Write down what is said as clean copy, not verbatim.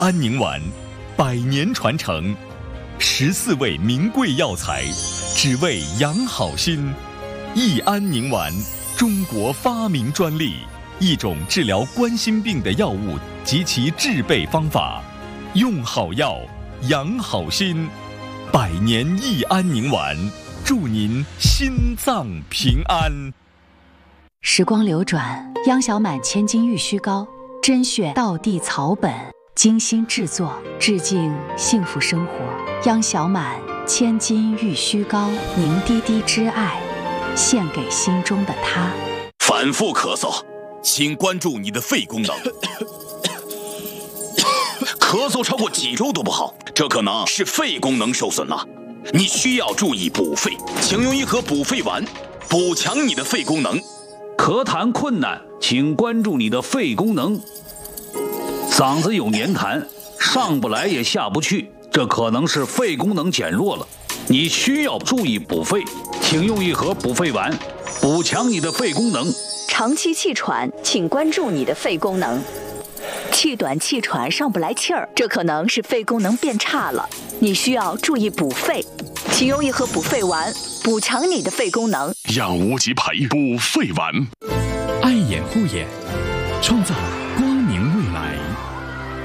安宁丸，100年传承，14味名贵药材，只为养好心。益安宁丸，中国发明专利，一种治疗冠心病的药物及其制备方法。用好药，养好心。100年益安宁丸，祝您心脏平安。 时光流转，央小满千金玉虚膏，甄选道地草本，精心制作，致敬幸福生活。央小满千金玉虚膏，凝滴滴之爱，献给心中的他。 反复咳嗽，请关注你的肺功能。咳嗽超过几周都不好，这可能是肺功能受损了。你需要注意补肺，请用一盒补肺丸，补强你的肺功能。 咳痰困难，请关注你的肺功能。嗓子有黏痰，上不来也下不去，这可能是肺功能减弱了。你需要注意补肺，请用一盒补肺丸，补强你的肺功能。 长期气喘，请关注你的肺功能。气短气喘上不来气儿，这可能是肺功能变差了，你需要注意补肺，请用一盒补肺丸，补强你的肺功能。 养无极培补肺丸， 爱眼护眼，创造光